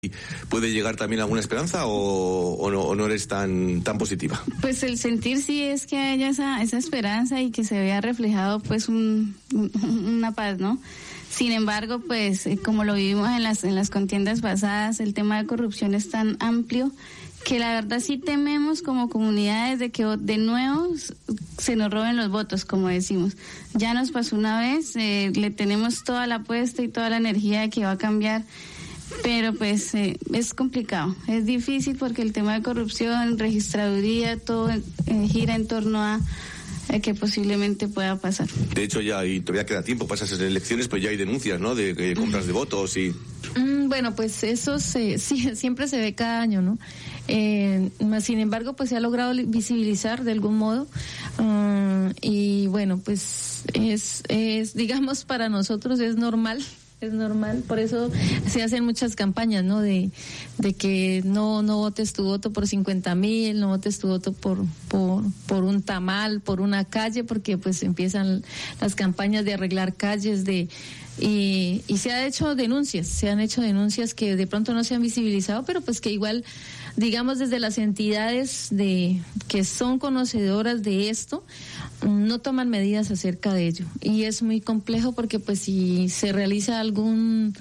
¿Puede llegar también alguna esperanza o no eres tan positiva? Pues el sentir sí es que haya esa esperanza y que se vea reflejado pues una paz, ¿no? Sin embargo, pues como lo vivimos en las contiendas pasadas, el tema de corrupción es tan amplio que la verdad sí tememos como comunidades de que de nuevo se nos roben los votos, como decimos. Ya nos pasó una vez, le tenemos toda la apuesta y toda la energía de que va a cambiar. Pero pues es complicado, es difícil porque el tema de corrupción, registraduría, todo gira en torno a que posiblemente pueda pasar. De hecho ya y todavía queda tiempo para esas elecciones, pues ya hay denuncias, ¿no? De compras de votos y... Bueno, pues eso sí, siempre se ve cada año, ¿no? Sin embargo, pues se ha logrado visibilizar de algún modo y bueno, pues es digamos para nosotros es normal, por eso se hacen muchas campañas, ¿no? De que no votes tu voto por 50,000, no votes tu voto por un tamal, por una calle, porque pues empiezan las campañas de arreglar calles, y se han hecho denuncias que de pronto no se han visibilizado, pero pues que igual, digamos, desde las entidades que son conocedoras de esto, no toman medidas acerca de ello. Y es muy complejo porque pues si se realiza alguna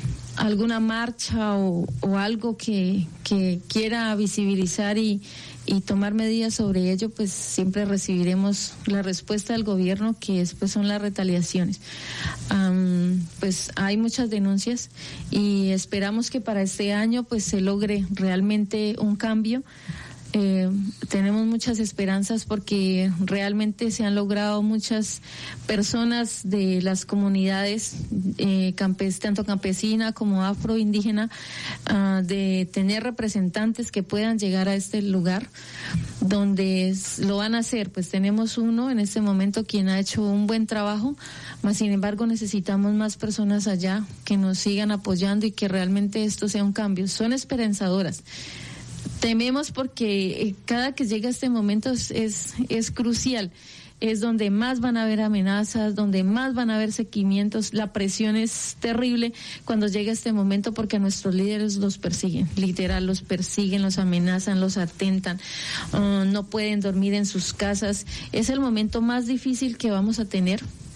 marcha o algo que quiera visibilizar y tomar medidas sobre ello, pues siempre recibiremos la respuesta del gobierno, que son las retaliaciones. Pues hay muchas denuncias y esperamos que para este año pues se logre realmente un cambio. Tenemos muchas esperanzas porque realmente se han logrado muchas personas de las comunidades tanto campesina como afroindígena, de tener representantes que puedan llegar a este lugar donde lo van a hacer. Pues tenemos uno en este momento quien ha hecho un buen trabajo, mas sin embargo necesitamos más personas allá que nos sigan apoyando y que realmente esto sea un cambio. Son esperanzadoras. Tememos porque cada que llega este momento es crucial, es donde más van a haber amenazas, donde más van a haber seguimientos. La presión es terrible cuando llega este momento porque a nuestros líderes los persiguen, literal, los persiguen, los amenazan, los atentan, no pueden dormir en sus casas. Es el momento más difícil que vamos a tener,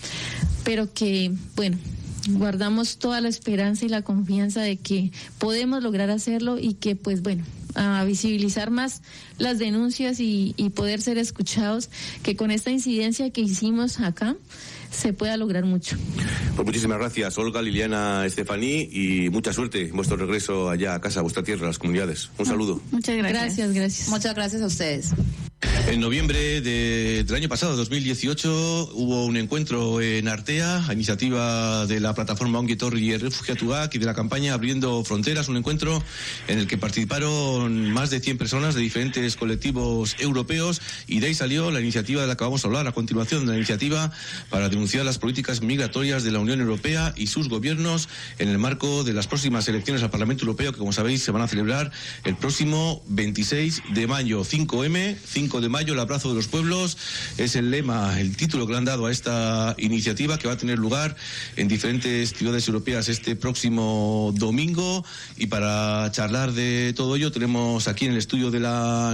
pero que, bueno, guardamos toda la esperanza y la confianza de que podemos lograr hacerlo y que, pues bueno, a visibilizar más las denuncias y poder ser escuchados, que con esta incidencia que hicimos acá se pueda lograr mucho. Pues muchísimas gracias, Olga, Liliana, Estefaní, y mucha suerte en vuestro regreso allá a casa, a vuestra tierra, a las comunidades. Un saludo. Muchas gracias. Gracias. Muchas gracias a ustedes. En noviembre del año pasado, 2018, hubo un encuentro en Artea, a iniciativa de la plataforma Ongi Etorri Errefuxiatuak y de la campaña Abriendo Fronteras, un encuentro en el que participaron más de 100 personas de diferentes colectivos europeos, y de ahí salió la iniciativa de la que vamos a hablar a continuación, de la iniciativa para denunciar las políticas migratorias de la Unión Europea y sus gobiernos en el marco de las próximas elecciones al Parlamento Europeo, que como sabéis se van a celebrar el próximo 26 de mayo. 5M, 5 de mayo, el abrazo de los pueblos, es el lema, el título que le han dado a esta iniciativa, que va a tener lugar en diferentes ciudades europeas este próximo domingo. Y para charlar de todo ello tenemos aquí en el estudio de la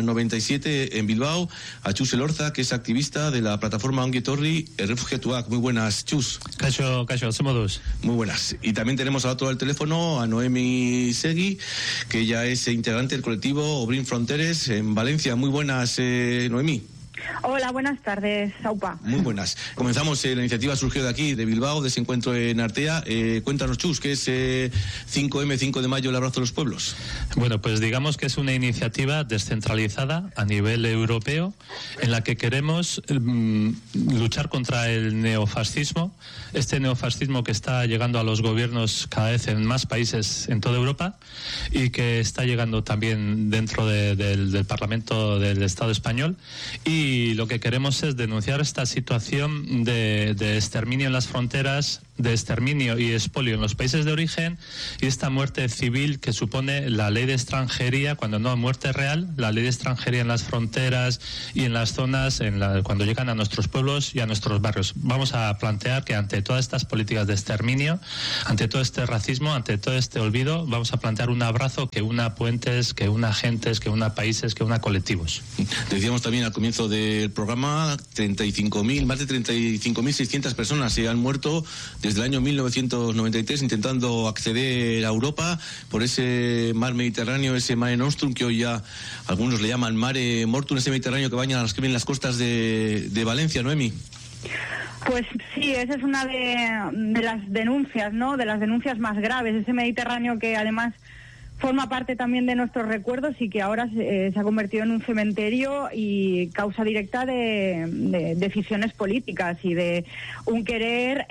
97 en Bilbao a Chus Elorza, que es activista de la plataforma Ongi Etorri Errefuxiatuak. Muy buenas, Chus. Kaixo, somos dos. Muy buenas. Y también tenemos al otro al teléfono a Noemi Segui, que ya es integrante del colectivo Obrin Fronteres en Valencia. Muy buenas, Noemí. Hola, buenas tardes, Aupa. Muy buenas. Comenzamos, la iniciativa surgió de aquí, de Bilbao, de ese encuentro en Artea. Cuéntanos, Chus, ¿qué es 5M, 5 de mayo, el abrazo de los pueblos? Bueno, pues digamos que es una iniciativa descentralizada a nivel europeo en la que queremos luchar contra el neofascismo, este neofascismo que está llegando a los gobiernos cada vez en más países en toda Europa y que está llegando también dentro del Parlamento del Estado español. Y lo que queremos es denunciar esta situación de exterminio en las fronteras, de exterminio y expolio en los países de origen, y esta muerte civil que supone la ley de extranjería, cuando no muerte real, la ley de extranjería en las fronteras y en las zonas cuando llegan a nuestros pueblos y a nuestros barrios. Vamos a plantear que ante todas estas políticas de exterminio, ante todo este racismo, ante todo este olvido, vamos a plantear un abrazo que una puentes, que una gentes, que una países, que una colectivos. Decíamos también al comienzo del programa, más de 35.600 personas se han muerto desde el año 1993 intentando acceder a Europa por ese mar Mediterráneo, ese Mare Nostrum, que hoy ya algunos le llaman Mare Mortum, ese Mediterráneo que baña las costas de Valencia, Noemi. Pues sí, esa es una de las denuncias, ¿no? De las denuncias más graves, ese Mediterráneo que además forma parte también de nuestros recuerdos y que ahora se ha convertido en un cementerio y causa directa de decisiones políticas y de un querer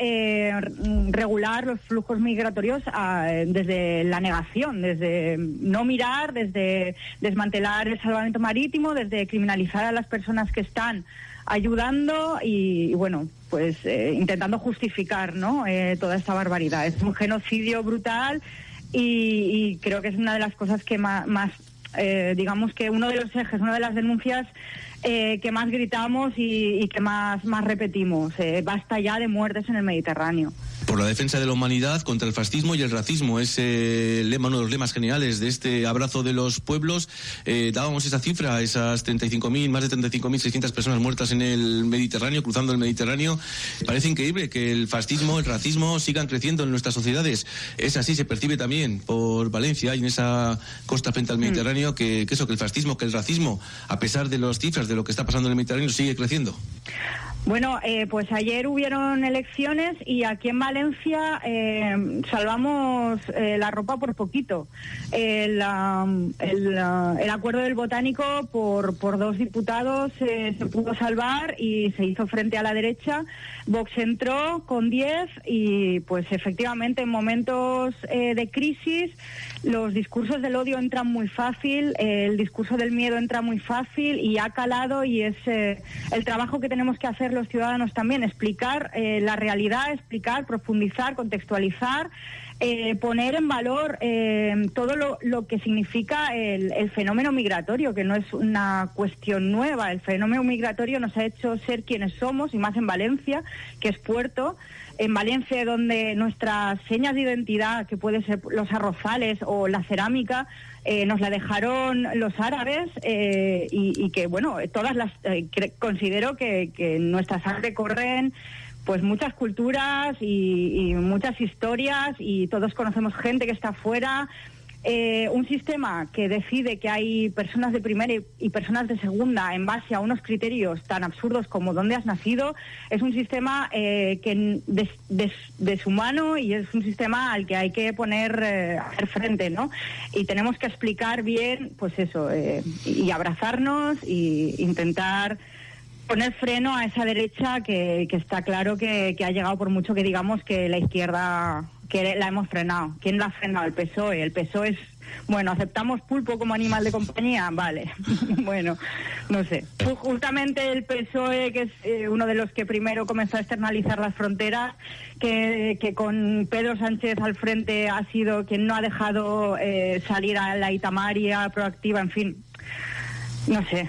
regular los flujos migratorios desde la negación, desde no mirar, desde desmantelar el salvamento marítimo, desde criminalizar a las personas que están ayudando y bueno, pues intentando justificar, ¿no? Toda esta barbaridad. Es un genocidio brutal. Y creo que es una de las cosas que más digamos que uno de los ejes, una de las denuncias que más gritamos y que más repetimos. Basta ya de muertes en el Mediterráneo. Por la defensa de la humanidad contra el fascismo y el racismo es el lema, uno de los lemas generales de este abrazo de los pueblos. Dábamos esa cifra, esas más de 35.600 personas muertas en el Mediterráneo, cruzando el Mediterráneo. Parece increíble que el fascismo, el racismo sigan creciendo en nuestras sociedades. Es así, se percibe también por Valencia y en esa costa frente al Mediterráneo que el fascismo, que el racismo, a pesar de las cifras de lo que está pasando en el Mediterráneo, sigue creciendo. Bueno, pues ayer hubieron elecciones y aquí en Valencia salvamos la ropa por poquito. El acuerdo del Botánico por 2 diputados se pudo salvar y se hizo frente a la derecha. Vox entró con 10 y pues efectivamente en momentos de crisis los discursos del odio entran muy fácil, el discurso del miedo entra muy fácil y ha calado, y es el trabajo que tenemos que hacer los ciudadanos también, explicar la realidad, explicar, profundizar, contextualizar, poner en valor todo lo que significa el fenómeno migratorio, que no es una cuestión nueva. El fenómeno migratorio nos ha hecho ser quienes somos, y más en Valencia, que es puerto. En Valencia, donde nuestras señas de identidad, que pueden ser los arrozales o la cerámica, nos la dejaron los árabes y que, bueno, todas las considero que en nuestra sangre corren pues muchas culturas y muchas historias, y todos conocemos gente que está afuera. Un sistema que decide que hay personas de primera y personas de segunda en base a unos criterios tan absurdos como dónde has nacido, es un sistema que deshumano, y es un sistema al que hay que hacer frente, ¿no? Y tenemos que explicar bien, pues eso, y abrazarnos y intentar poner freno a esa derecha que está claro que ha llegado, por mucho que digamos que la izquierda, que la hemos frenado. ¿Quién la ha frenado? El PSOE. El PSOE es, bueno, ¿aceptamos pulpo como animal de compañía? Vale. Bueno, no sé. Justamente el PSOE, que es uno de los que primero comenzó a externalizar las fronteras, que con Pedro Sánchez al frente ha sido quien no ha dejado salir a la Itamaria proactiva, en fin, no sé.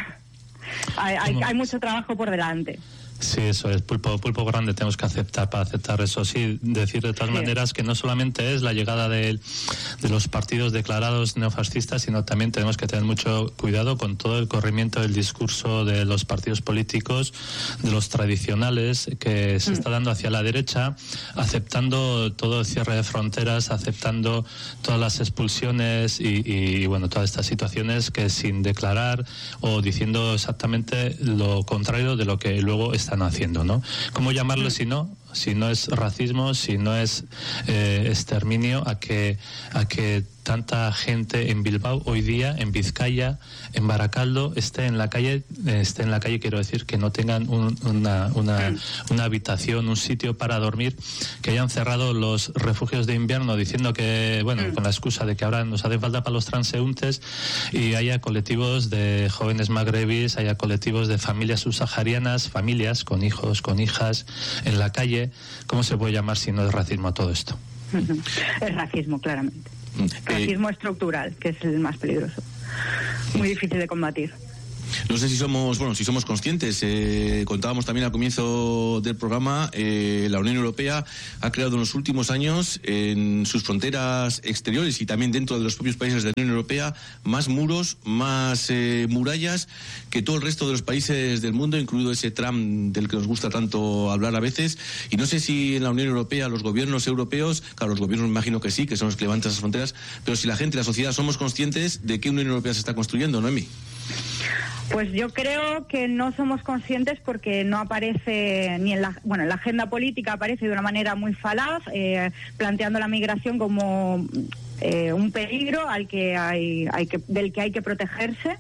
Hay mucho trabajo por delante. Sí, eso es, pulpo grande tenemos que aceptar. Para aceptar eso, sí, decir de todas maneras que no solamente es la llegada de los partidos declarados neofascistas, sino también tenemos que tener mucho cuidado con todo el corrimiento del discurso de los partidos políticos, de los tradicionales, que se está dando hacia la derecha, aceptando todo el cierre de fronteras, aceptando todas las expulsiones y bueno, todas estas situaciones, que sin declarar o diciendo exactamente lo contrario de lo que luego están haciendo, ¿no? ¿Cómo llamarlo si no es racismo, si no es exterminio, a que tanta gente en Bilbao hoy día, en Vizcaya, en Baracaldo, esté en la calle, quiero decir, que no tengan una habitación, un sitio para dormir, que hayan cerrado los refugios de invierno diciendo que, bueno, con la excusa de que ahora nos hace falta para los transeúntes, y haya colectivos de jóvenes magrebíes, haya colectivos de familias subsaharianas, familias con hijos, con hijas, en la calle, calle, ¿cómo se puede llamar si no es racismo a todo esto? Es racismo, claramente. Racismo estructural, que es el más peligroso. Muy difícil de combatir. No sé si somos conscientes. Contábamos también al comienzo del programa, la Unión Europea ha creado en los últimos años en sus fronteras exteriores y también dentro de los propios países de la Unión Europea más muros, más murallas que todo el resto de los países del mundo, incluido ese Trump del que nos gusta tanto hablar a veces. Y no sé si en la Unión Europea los gobiernos europeos, claro, los gobiernos me imagino que sí, que son los que levantan esas fronteras, pero si la gente, la sociedad, somos conscientes de qué Unión Europea se está construyendo, Noemí. Pues yo creo que no somos conscientes porque no aparece ni en la agenda política, aparece de una manera muy falaz, planteando la migración como un peligro del que hay que protegerse.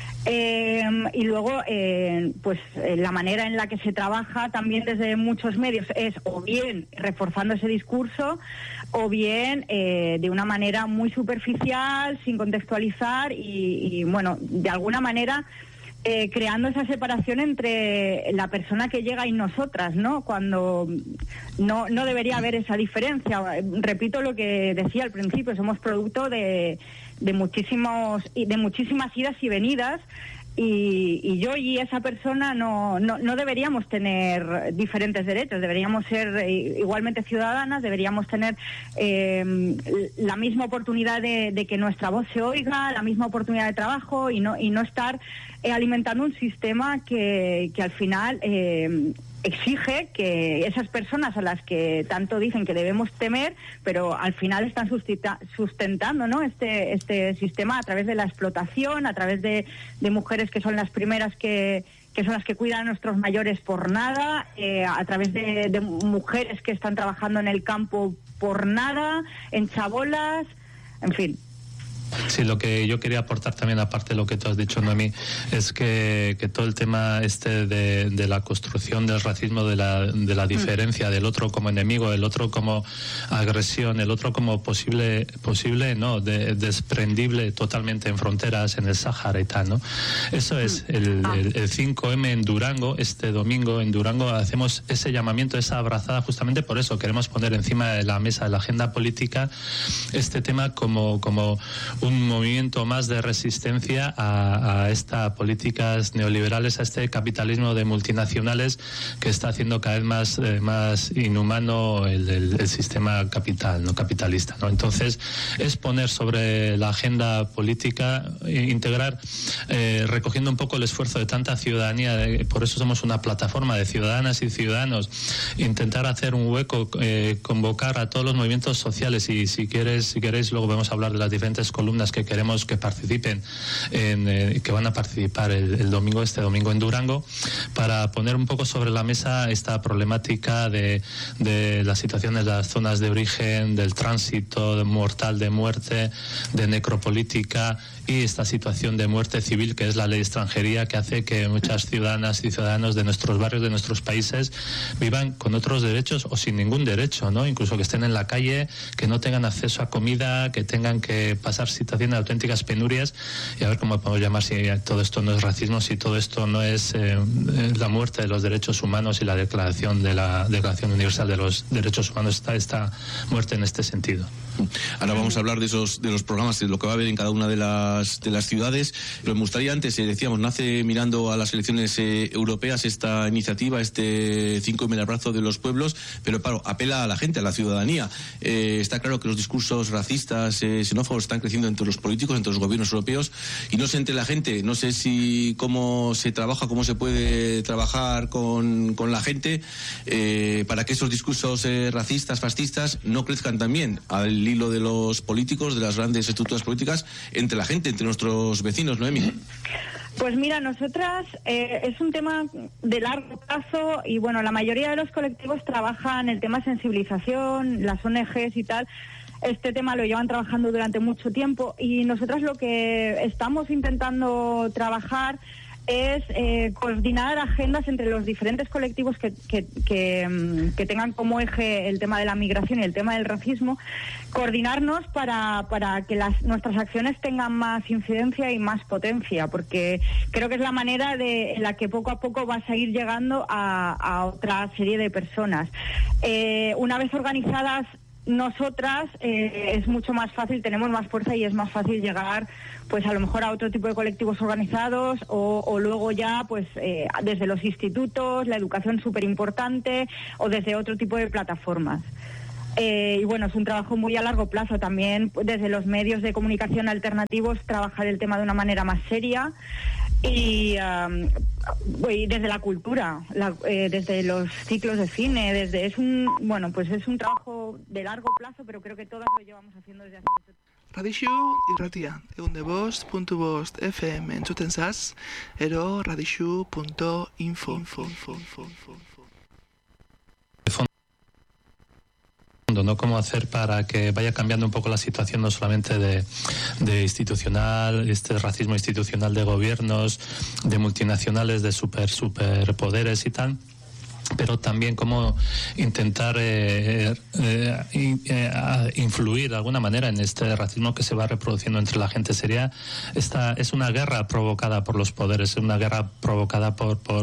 Y luego, la manera en la que se trabaja también desde muchos medios es o bien reforzando ese discurso o bien de una manera muy superficial, sin contextualizar y de alguna manera creando esa separación entre la persona que llega y nosotras, ¿no? Cuando no debería haber esa diferencia. Repito lo que decía al principio, somos producto de muchísimas idas y venidas. Y yo y esa persona no deberíamos tener diferentes derechos, deberíamos ser igualmente ciudadanas, deberíamos tener la misma oportunidad de que nuestra voz se oiga, la misma oportunidad de trabajo y no estar alimentando un sistema que al final exige que esas personas a las que tanto dicen que debemos temer, pero al final están sustentando, ¿no? este sistema a través de la explotación, a través de mujeres que son las primeras que son las que cuidan a nuestros mayores por nada, a través de mujeres que están trabajando en el campo por nada, en chabolas, en fin. Sí, lo que yo quería aportar también, aparte de lo que tú has dicho, Noemí, es que todo el tema de la construcción del racismo, de la diferencia, del otro como enemigo, el otro como agresión, el otro como posible desprendible totalmente en fronteras, en el Sáhara y tal, ¿no? Eso es el 5M en Durango. Este domingo en Durango hacemos ese llamamiento, esa abrazada, justamente por eso queremos poner encima de la mesa de la agenda política este tema como un movimiento más de resistencia a estas políticas neoliberales, a este capitalismo de multinacionales que está haciendo cada vez más inhumano el sistema capitalista, ¿no? Entonces, es poner sobre la agenda política, integrar, recogiendo un poco el esfuerzo de tanta ciudadanía, por eso somos una plataforma de ciudadanas y ciudadanos, intentar hacer un hueco, convocar a todos los movimientos sociales y si queréis luego vamos a hablar de las diferentes columnas que queremos que participen, que van a participar este domingo en Durango, para poner un poco sobre la mesa esta problemática de la situación en las zonas de origen, del tránsito mortal de muerte, de necropolítica y esta situación de muerte civil que es la ley de extranjería, que hace que muchas ciudadanas y ciudadanos de nuestros barrios, de nuestros países, vivan con otros derechos o sin ningún derecho, ¿no? Incluso que estén en la calle, que no tengan acceso a comida, que tengan que pasar situaciones de auténticas penurias, y a ver cómo podemos llamar si todo esto no es racismo, si todo esto no es la muerte de los derechos humanos y la declaración universal de los derechos humanos, está esta muerte en este sentido. Ahora vamos a hablar de los programas, de lo que va a haber en cada una de las ciudades, pero me gustaría antes, decíamos, nace mirando a las elecciones europeas esta iniciativa, este 5M el abrazo de los pueblos, pero claro, apela a la gente, a la ciudadanía. Está claro que los discursos racistas, xenófobos están creciendo entre los políticos, entre los gobiernos europeos, y no sé entre la gente, no sé cómo se trabaja, cómo se puede trabajar con la gente para que esos discursos racistas, fascistas, no crezcan también al hilo de los políticos, de las grandes estructuras políticas, entre la gente, entre nuestros vecinos, Noemí. Pues mira, nosotras es un tema de largo plazo y bueno, la mayoría de los colectivos trabajan el tema sensibilización, las ONGs y tal. Este tema lo llevan trabajando durante mucho tiempo y nosotras lo que estamos intentando trabajar es coordinar agendas entre los diferentes colectivos que tengan como eje el tema de la migración y el tema del racismo, coordinarnos para que nuestras acciones tengan más incidencia y más potencia, porque creo que es la manera en la que poco a poco vas a ir llegando a otra serie de personas. Una vez organizadas nosotras, es mucho más fácil, tenemos más fuerza y es más fácil llegar pues a lo mejor a otro tipo de colectivos organizados o luego ya pues desde los institutos, la educación súper importante, o desde otro tipo de plataformas. Y bueno, es un trabajo muy a largo plazo también, desde los medios de comunicación alternativos, trabajar el tema de una manera más seria. Y desde la cultura, desde los ciclos de cine, es un trabajo de largo plazo, pero creo que todas lo llevamos haciendo desde hace mucho tiempo. Radixu irratia, 105.5 FM entzuten zaz, ero radixu.info. ¿no? Cómo hacer para que vaya cambiando un poco la situación, no solamente de institucional, este racismo institucional de gobiernos, de multinacionales, de superpoderes y tal, pero también cómo intentar influir de alguna manera en este racismo que se va reproduciendo entre la gente. Es una guerra provocada por los poderes, es una guerra provocada por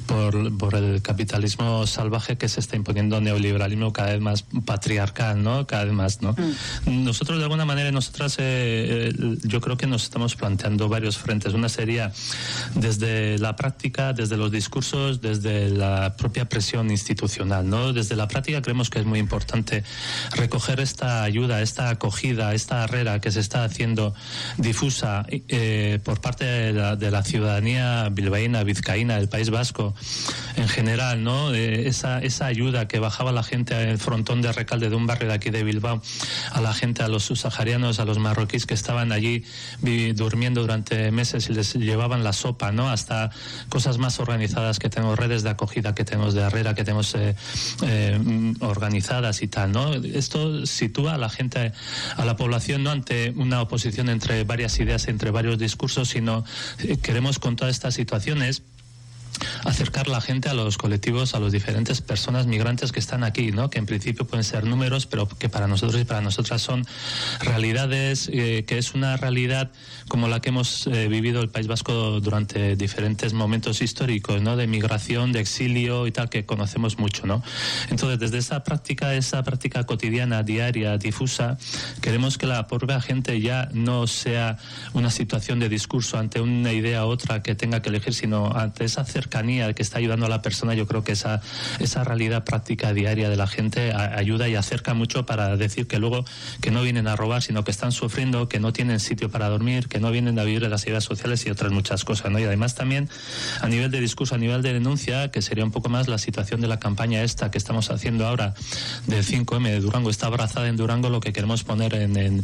el capitalismo salvaje que se está imponiendo, neoliberalismo cada vez más patriarcal, ¿no? Cada vez más, ¿no? Nosotros de alguna manera, nosotras yo creo que nos estamos planteando varios frentes. Una sería desde la práctica, desde los discursos, desde la propia presión institucional, ¿no? Desde la práctica creemos que es muy importante recoger esta ayuda, esta acogida, esta barrera que se está haciendo difusa por parte de la ciudadanía bilbaína, vizcaína, del País Vasco en general, ¿no? Esa ayuda que bajaba la gente al frontón de Recalde, de un barrio de aquí de Bilbao, a la gente, a los subsaharianos, a los marroquíes que estaban allí durmiendo durante meses y les llevaban la sopa, ¿no? Hasta cosas más organizadas, que tenemos redes de acogida, que tenemos de Herrera, que tenemos organizadas y tal, ¿no? Esto sitúa a la gente, a la población, no ante una oposición entre varias ideas, entre varios discursos, sino queremos con todas estas situaciones acercar la gente a los colectivos, a las diferentes personas migrantes que están aquí, ¿no? Que en principio pueden ser números, pero que para nosotros y para nosotras son realidades, que es una realidad como la que hemos vivido el País Vasco durante diferentes momentos históricos, ¿no? De migración, de exilio y tal, que conocemos mucho, ¿no? Entonces, desde esa práctica cotidiana, diaria, difusa, queremos que la propia gente ya no sea una situación de discurso ante una idea u otra que tenga que elegir, sino ante esa cercanía que está ayudando a la persona. Yo creo que esa realidad práctica diaria de la gente ayuda y acerca mucho para decir que luego que no vienen a robar, sino que están sufriendo, que no tienen sitio para dormir, que no vienen a vivir de las ayudas sociales y otras muchas cosas, ¿no? Y además también a nivel de discurso, a nivel de denuncia, que sería un poco más la situación de la campaña esta que estamos haciendo ahora del 5M de Durango, está abrazada en Durango. Lo que queremos poner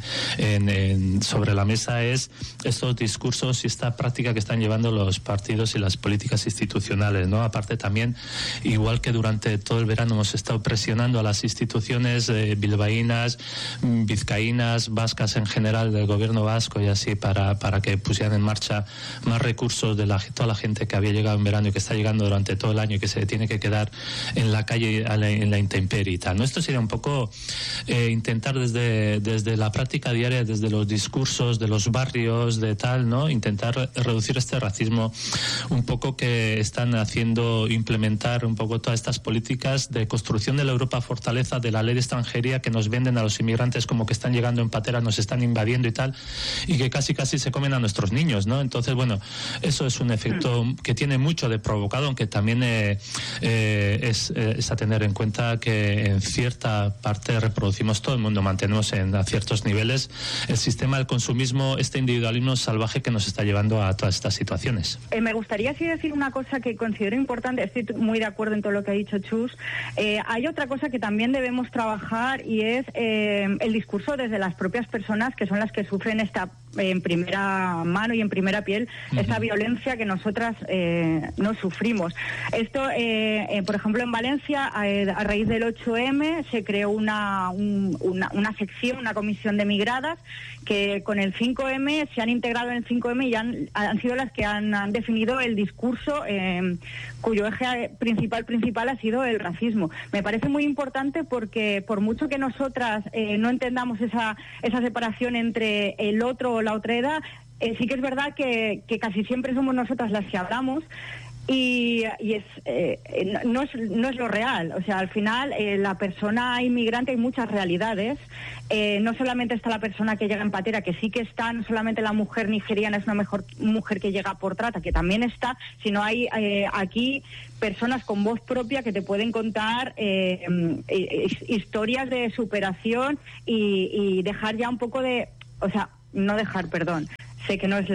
sobre la mesa es estos discursos y esta práctica que están llevando los partidos y las políticas institucionales, ¿no? Aparte también, igual que durante todo el verano hemos estado presionando a las instituciones bilbaínas, vizcaínas, vascas en general, del gobierno vasco y así, para que pusieran en marcha más recursos de toda la gente que había llegado en verano y que está llegando durante todo el año y que se tiene que quedar en la calle, en la intemperie y tal, ¿no? Esto sería un poco intentar desde la práctica diaria, desde los discursos de los barrios, de tal, ¿no? Intentar reducir este racismo un poco que están haciendo, implementar un poco todas estas políticas de construcción de la Europa fortaleza, de la ley de extranjería, que nos venden a los inmigrantes como que están llegando en patera, nos están invadiendo y tal, y que casi se comen a nuestros niños, ¿no? Entonces, bueno, eso es un efecto que tiene mucho de provocado, aunque también es a tener en cuenta que en cierta parte reproducimos, todo el mundo mantenemos a ciertos niveles el sistema del consumismo, este individualismo salvaje que nos está llevando a todas estas situaciones. Me gustaría decir una cosa que considero importante. Estoy muy de acuerdo en todo lo que ha dicho Chus. Hay otra cosa que también debemos trabajar y es el discurso desde las propias personas que son las que sufren esta en primera mano y en primera piel esta violencia que nosotras no sufrimos. Esto, por ejemplo, en Valencia, a raíz del 8M, se creó una sección, una comisión de migradas, que con el 5M se han integrado en el 5M y han sido las que han definido el discurso cuyo eje principal ha sido el racismo. Me parece muy importante porque por mucho que nosotras no entendamos esa separación entre el otro o la otra edad, sí que es verdad que casi siempre somos nosotras las que hablamos. Y no es lo real. O sea, al final la persona inmigrante, hay muchas realidades. No solamente está la persona que llega en patera, que sí que está, no solamente la mujer nigeriana es una mejor mujer que llega por trata, que también está, sino hay aquí personas con voz propia que te pueden contar historias de superación y dejar ya un poco de... O sea, no dejar, perdón. Sé que no es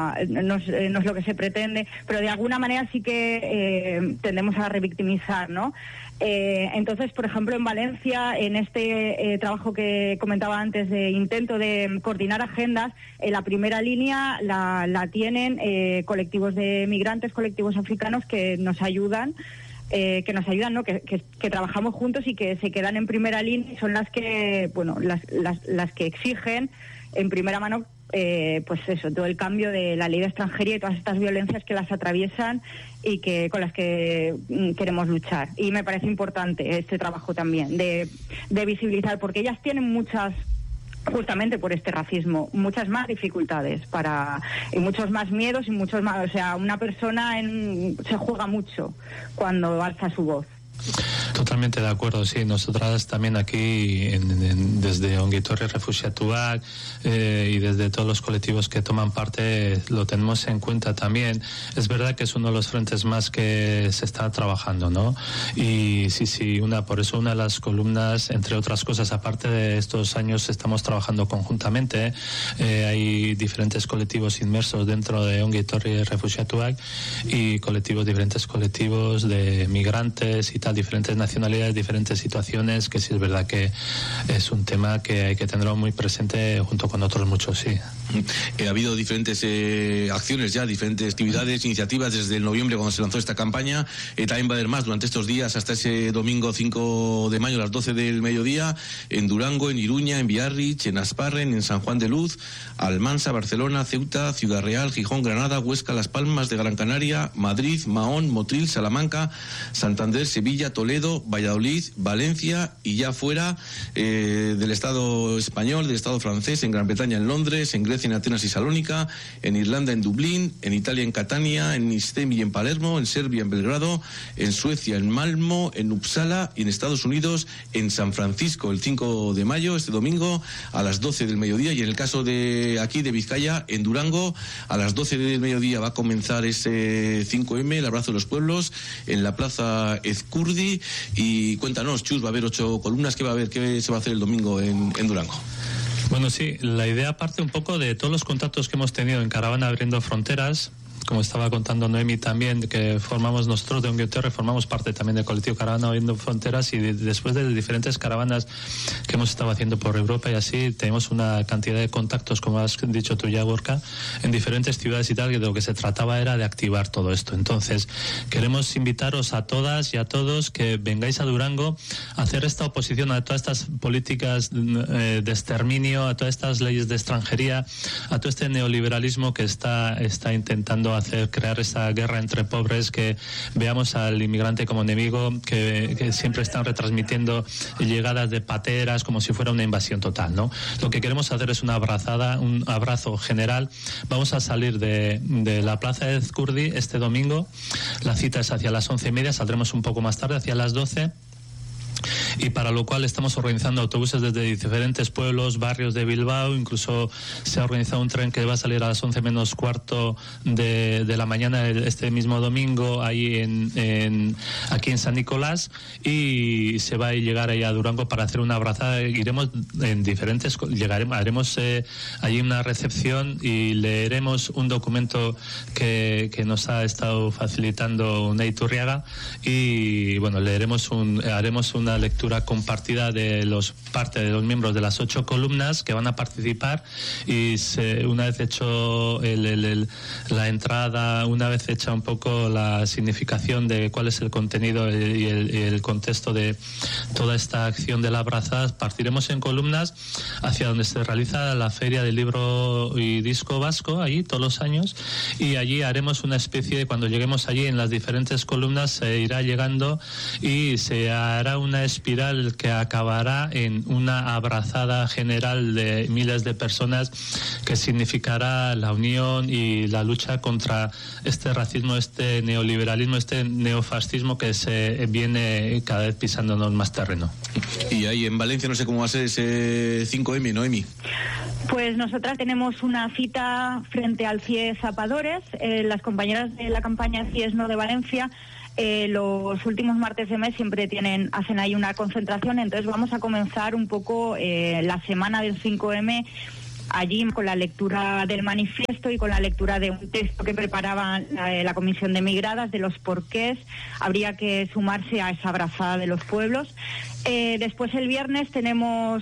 lo que se pretende, pero de alguna manera sí que tendemos a revictimizar, ¿no? Entonces, por ejemplo, en Valencia, en este trabajo que comentaba antes de intento de coordinar agendas, la primera línea la tienen colectivos de migrantes, colectivos africanos que nos ayudan, ¿no? Que trabajamos juntos y que se quedan en primera línea y son las que, bueno, las que exigen en primera mano pues eso, todo el cambio de la ley de extranjería y todas estas violencias que las atraviesan y con las que queremos luchar. Y me parece importante este trabajo también de visibilizar, porque ellas tienen muchas, justamente por este racismo, muchas más dificultades y muchos más miedos y muchos más, o sea, una persona se juega mucho cuando alza su voz. Totalmente de acuerdo, sí. Nosotras también aquí, desde Ongi Etorri Refuxiatuak y desde todos los colectivos que toman parte, lo tenemos en cuenta también. Es verdad que es uno de los frentes más que se está trabajando, ¿no? Y sí, por eso una de las columnas, entre otras cosas, aparte de estos años, estamos trabajando conjuntamente. Hay diferentes colectivos inmersos dentro de Ongi Etorri Refuxiatuak y diferentes colectivos de migrantes y tal, diferentes nacionalidades, diferentes situaciones, que sí es verdad que es un tema que hay que tenerlo muy presente junto con otros muchos, sí. Ha habido diferentes acciones ya, diferentes actividades, iniciativas desde el noviembre cuando se lanzó esta campaña. También va a haber más durante estos días hasta ese domingo 5 de mayo a las 12 del mediodía en Durango, en Iruña, en Biarritz, en Asparren, en San Juan de Luz, Almansa, Barcelona, Ceuta, Ciudad Real, Gijón, Granada, Huesca, Las Palmas de Gran Canaria, Madrid, Mahón, Motril, Salamanca, Santander, Sevilla, Toledo, Valladolid, Valencia y ya fuera del Estado español, del Estado francés, en Gran Bretaña, en Londres, en Grecia, en Atenas y Salónica, en Irlanda, en Dublín, en Italia, en Catania, en Istemi y en Palermo, en Serbia, en Belgrado, en Suecia, en Malmo, en Uppsala y en Estados Unidos, en San Francisco, el 5 de mayo, este domingo, a las 12 del mediodía. Y en el caso de aquí, de Vizcaya, en Durango, a las 12 del mediodía va a comenzar ese 5M, el abrazo de los pueblos, en la Plaza Ezcurdi. Y cuéntanos, Chus, va a haber 8 columnas, ¿qué va a haber? ¿Qué se va a hacer el domingo en Durango? Bueno, sí, la idea parte un poco de todos los contactos que hemos tenido en Caravana Abriendo Fronteras. Como estaba contando Noemi también, que formamos nosotros de Ongi Etorri, formamos parte también del colectivo Caravana Abriendo Fronteras, y después de diferentes caravanas que hemos estado haciendo por Europa y así, tenemos una cantidad de contactos, como has dicho tú ya, Gorka, en diferentes ciudades y tal, que de lo que se trataba era de activar todo esto. Entonces, queremos invitaros a todas y a todos que vengáis a Durango a hacer esta oposición a todas estas políticas de exterminio, a todas estas leyes de extranjería, a todo este neoliberalismo que está intentando crear esa guerra entre pobres, que veamos al inmigrante como enemigo, que siempre están retransmitiendo llegadas de pateras como si fuera una invasión total, ¿no? Lo que queremos hacer es una abrazada, un abrazo general. Vamos a salir de la Plaza de Ezcurdi este domingo. La cita es hacia las 11:30, saldremos un poco más tarde, hacia las 12. Y para lo cual estamos organizando autobuses desde diferentes pueblos, barrios de Bilbao. Incluso se ha organizado un tren que va a salir a las 11 menos cuarto de la mañana este mismo domingo ahí aquí en San Nicolás, y se va a llegar ahí a Durango para hacer una abrazada. Iremos en diferentes, haremos allí una recepción y leeremos un documento que nos ha estado facilitando Unai Turriaga, y bueno, haremos una lectura lectura compartida de parte de los miembros de las 8 columnas que van a participar, y una vez hecho la entrada, una vez hecha un poco la significación de cuál es el contenido y el contexto de toda esta acción de la abrazada, partiremos en columnas hacia donde se realiza la Feria del Libro y Disco Vasco, allí todos los años, y allí haremos una especie de, cuando lleguemos allí en las diferentes columnas, se irá llegando y se hará una espiral que acabará en una abrazada general de miles de personas, que significará la unión y la lucha contra este racismo, este neoliberalismo, este neofascismo que se viene cada vez pisándonos más terreno. Y ahí en Valencia no sé cómo va a ser ese 5M, Noemi. Pues nosotras tenemos una cita frente al CIE Zapadores. Las compañeras de la campaña CIES No de Valencia, los últimos martes de mes siempre hacen ahí una concentración. Entonces vamos a comenzar un poco la semana del 5M allí con la lectura del manifiesto y con la lectura de un texto que preparaba la Comisión de Migradas, de los porqués habría que sumarse a esa abrazada de los pueblos. Después el viernes tenemos,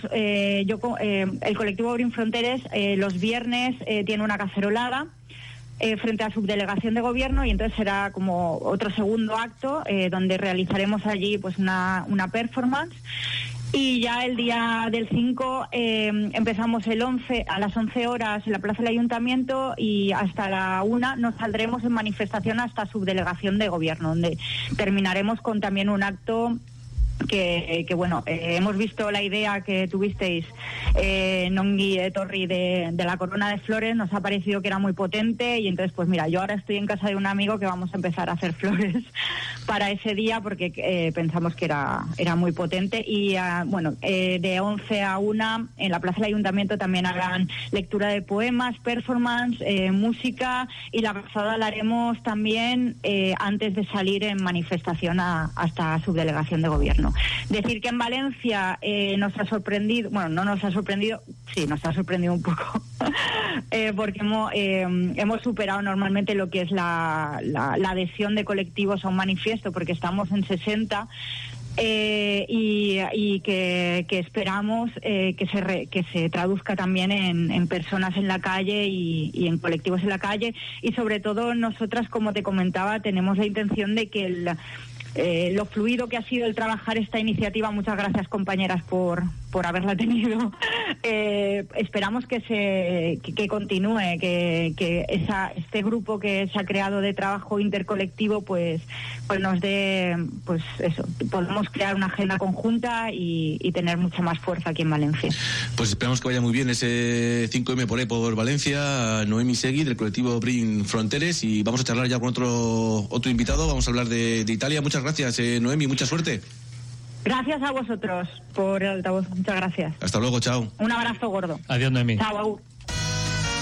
el colectivo Obrin Fronteres, los viernes tiene una cacerolada frente a la subdelegación de gobierno, y entonces será como otro segundo acto donde realizaremos allí pues una performance. Y ya el día del 5 empezamos el 11 a las 11 horas en la Plaza del Ayuntamiento, y hasta la 1 nos saldremos en manifestación hasta subdelegación de gobierno, donde terminaremos con también un acto que hemos visto la idea que tuvisteis, Nongi Torri, de la corona de flores. Nos ha parecido que era muy potente, y entonces pues mira, yo ahora estoy en casa de un amigo que vamos a empezar a hacer flores para ese día, porque pensamos que era muy potente. Y de 11 a 1 en la Plaza del Ayuntamiento también habrán lectura de poemas, performance, música, y la pasada la haremos también antes de salir en manifestación hasta subdelegación de gobierno. Decir que en Valencia nos ha sorprendido, bueno, no nos ha sorprendido, sí, nos ha sorprendido un poco, porque hemos superado normalmente lo que es la adhesión de colectivos a un manifiesto, porque estamos en 60, y que esperamos que se traduzca también en personas en la calle y en colectivos en la calle. Y sobre todo nosotras, como te comentaba, tenemos la intención de que lo fluido que ha sido el trabajar esta iniciativa, muchas gracias compañeras por haberla tenido, esperamos que continúe, que este grupo que se ha creado de trabajo intercolectivo pues nos dé, pues eso, podemos crear una agenda conjunta y tener mucha más fuerza aquí en Valencia. Pues esperamos que vaya muy bien ese 5M por ahí por Valencia. Noemi Segui, del colectivo Obrin Fronteres, y vamos a charlar ya con otro invitado. Vamos a hablar de Italia. Muchas gracias, Noemi, mucha suerte. Gracias a vosotros por el altavoz, muchas gracias. Hasta luego, chao. Un abrazo gordo. Adiós, Noemi. Chao.